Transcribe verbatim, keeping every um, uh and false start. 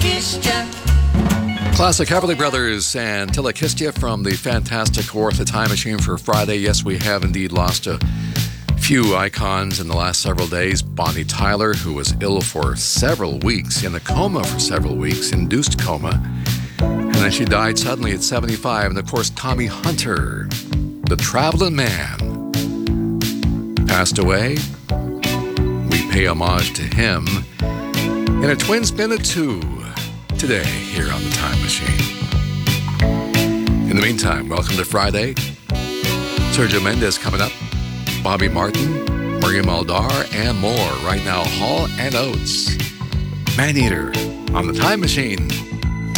kissed ya. Classic Everly Brothers and Till I Kissed Ya from the fantastic Worth the Time Machine for Friday. Yes, we have indeed lost a few icons in the last several days. Bonnie Tyler, who was ill for several weeks, in a coma for several weeks, induced coma. And then she died suddenly at seventy-five. And of course, Tommy Hunter, the traveling man, passed away. We pay homage to him in a twin spin of two today here on the Time Machine. In the meantime, welcome to Friday. Sergio Mendes coming up, Bobby Martin, Miriam Aldar, and more. Right now, Hall and Oates, Maneater on the Time Machine.